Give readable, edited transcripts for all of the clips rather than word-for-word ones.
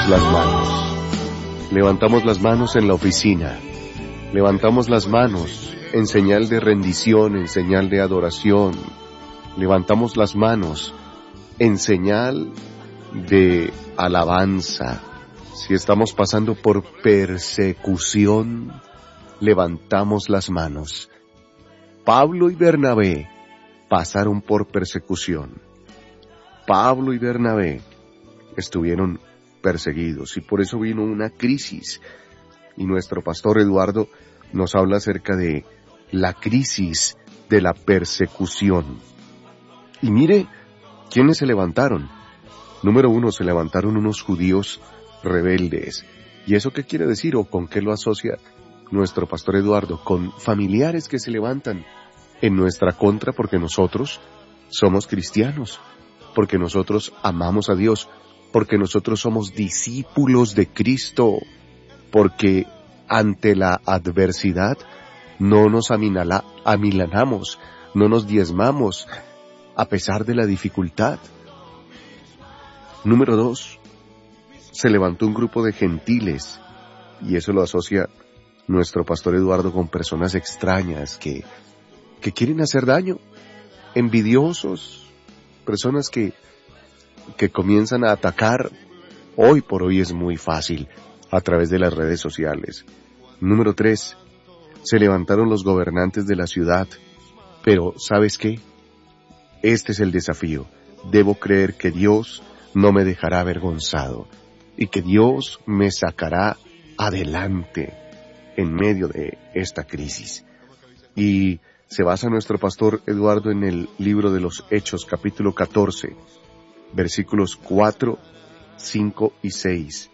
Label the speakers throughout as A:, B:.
A: levantamos las manos. Levantamos las manos en la oficina. Levantamos las manos en señal de rendición, en señal de adoración. Levantamos las manos en señal de alabanza. Si estamos pasando por persecución, levantamos las manos. Pablo y Bernabé pasaron por persecución. Pablo y Bernabé estuvieron perseguidos y por eso vino una crisis. Y nuestro pastor Eduardo nos habla acerca de la crisis de la persecución. Y mire, ¿quiénes se levantaron? Número 1, se levantaron unos judíos rebeldes. ¿Y eso qué quiere decir o con qué lo asocia nuestro pastor Eduardo? Con familiares que se levantan en nuestra contra porque nosotros somos cristianos, porque nosotros amamos a Dios, porque nosotros somos discípulos de Cristo, porque ante la adversidad no nos amilanamos, no nos diezmamos a pesar de la dificultad. Número 2, se levantó un grupo de gentiles, y eso lo asocia nuestro pastor Eduardo con personas extrañas que quieren hacer daño, envidiosos, personas que comienzan a atacar. Hoy por hoy es muy fácil a través de las redes sociales. Número 3, se levantaron los gobernantes de la ciudad, pero ¿sabes qué? Este es el desafío. Debo creer que Dios no me dejará avergonzado y que Dios me sacará adelante en medio de esta crisis. Y se basa nuestro pastor Eduardo en el libro de los Hechos, capítulo 14, versículos 4, 5 y 6.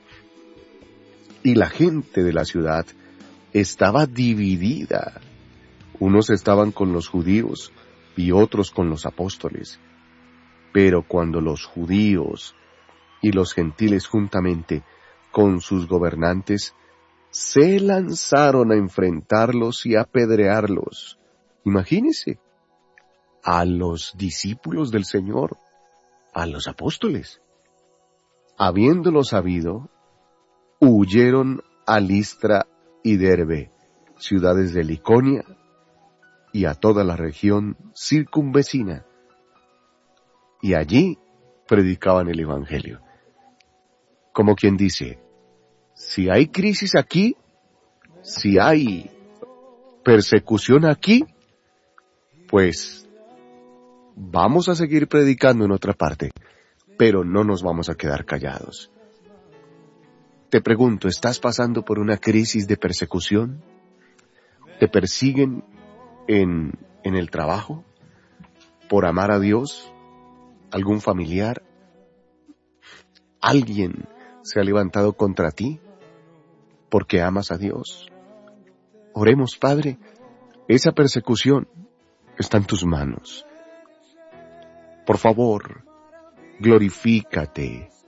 A: Y la gente de la ciudad estaba dividida. Unos estaban con los judíos y otros con los apóstoles. Pero cuando los judíos y los gentiles juntamente con sus gobernantes se lanzaron a enfrentarlos y a apedrearlos, imagínense, a los discípulos del Señor, a los apóstoles. Habiéndolo sabido, huyeron a Listra y Derbe, ciudades de Liconia, y a toda la región circunvecina, y allí predicaban el Evangelio. Como quien dice, si hay crisis aquí, si hay persecución aquí, pues vamos a seguir predicando en otra parte, pero no nos vamos a quedar callados. Te pregunto, ¿estás pasando por una crisis de persecución? ¿Te persiguen en el trabajo por amar a Dios? ¿Algún familiar? ¿Alguien se ha levantado contra ti porque amas a Dios? Oremos, Padre, esa persecución está en tus manos. Por favor, glorifícate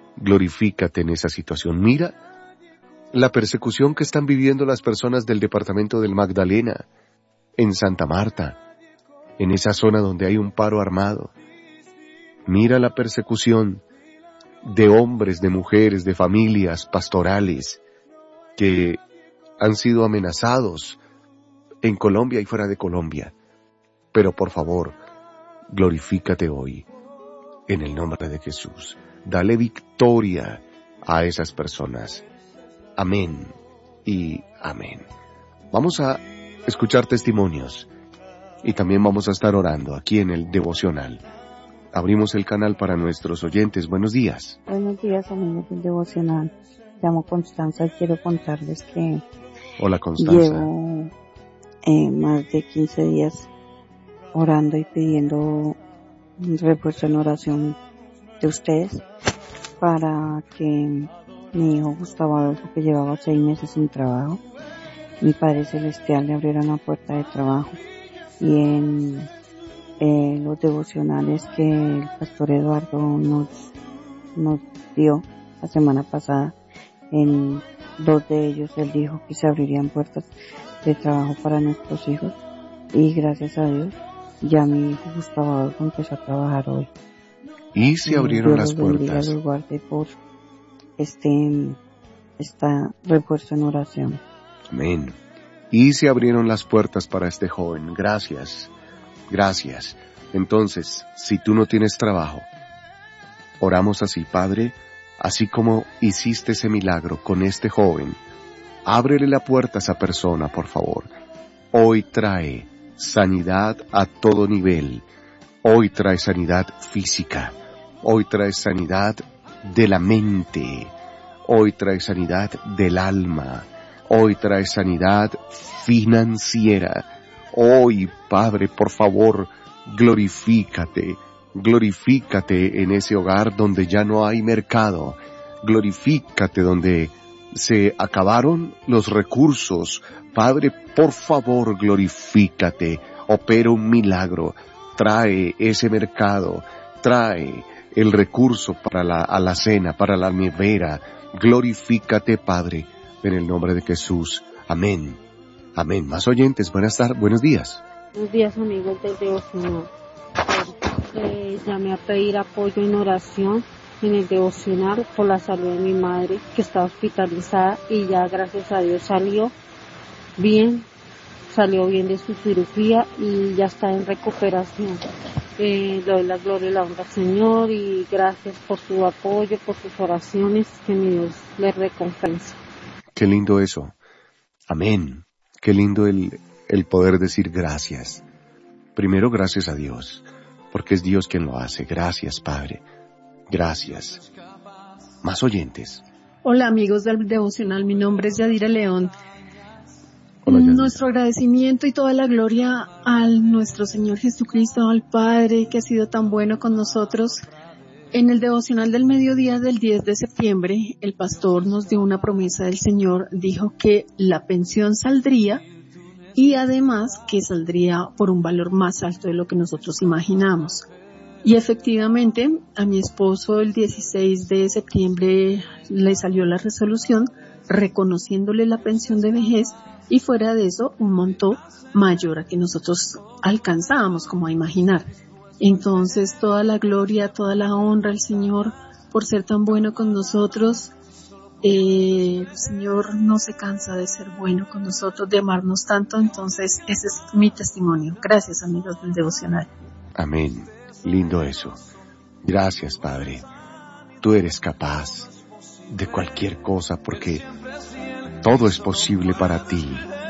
A: en esa situación. Mira la persecución que están viviendo las personas del departamento del Magdalena, en Santa Marta, en esa zona donde hay un paro armado. Mira la persecución de hombres, de mujeres, de familias pastorales que han sido amenazados en Colombia y fuera de Colombia. Pero por favor, glorifícate hoy en el nombre de Jesús. Dale victoria a esas personas. Amén y amén. Vamos a escuchar testimonios y también vamos a estar orando aquí en el devocional. Abrimos el canal para nuestros oyentes. Buenos días.
B: Buenos días, amigos del devocional. Llamo Constanza y quiero contarles que
A: Hola, Constanza.
B: llevo más de 15 días orando y pidiendo un refuerzo en oración de ustedes para que mi hijo Gustavo Adolfo, que llevaba 6 meses sin trabajo, mi Padre Celestial le abriera una puerta de trabajo. Y en los devocionales que el pastor Eduardo nos dio la semana pasada, en 2 de ellos él dijo que se abrirían puertas de trabajo para nuestros hijos, y gracias a Dios ya mi hijo Gustavo Adolfo empezó a trabajar hoy.
A: Y se abrieron las puertas.
B: Los guarde está repuesto en oración.
A: Amén. Y se abrieron las puertas para este joven. Gracias. Gracias. Entonces, si tú no tienes trabajo, oramos así, Padre, así como hiciste ese milagro con este joven, ábrele la puerta a esa persona, por favor. Hoy trae sanidad a todo nivel. Hoy trae sanidad física. Hoy trae sanidad de la mente. Hoy trae sanidad del alma. Hoy trae sanidad financiera. Hoy, Padre, por favor, glorifícate. Glorifícate en ese hogar donde ya no hay mercado. Glorifícate donde se acabaron los recursos. Padre, por favor, glorifícate. Opera un milagro. Trae ese mercado. Trae el recurso para la alacena, para la nevera. Glorifícate, Padre, en el nombre de Jesús. Amén. Amén. Más oyentes, buenos días.
C: Buenos días, amigos del devocional. Llamé a pedir apoyo en oración en el devocional por la salud de mi madre, que está hospitalizada y ya, gracias a Dios, salió bien de su cirugía y ya está en recuperación. Le doy la gloria y la honra al Señor y gracias por su apoyo, por sus oraciones, que mi Dios les recompense.
A: Qué lindo eso. Amén. Qué lindo el poder decir gracias. Primero, gracias a Dios, porque es Dios quien lo hace. Gracias, Padre. Gracias. Más oyentes.
D: Hola, amigos del devocional. Mi nombre es Yadira León.
A: Hola, Yadira.
D: Nuestro agradecimiento y toda la gloria al nuestro Señor Jesucristo, al Padre, que ha sido tan bueno con nosotros. En el devocional del mediodía del 10 de septiembre, el pastor nos dio una promesa del Señor. Dijo que la pensión saldría y además que saldría por un valor más alto de lo que nosotros imaginamos. Y efectivamente, a mi esposo el 16 de septiembre le salió la resolución reconociéndole la pensión de vejez y fuera de eso un monto mayor a que nosotros alcanzábamos como a imaginar. Entonces toda la gloria, toda la honra al Señor por ser tan bueno con nosotros. El Señor no se cansa de ser bueno con nosotros, de amarnos tanto. Entonces ese es mi testimonio. Gracias, amigos del devocional.
A: Amén. Lindo eso. Gracias, Padre. Tú eres capaz de cualquier cosa porque todo es posible para ti.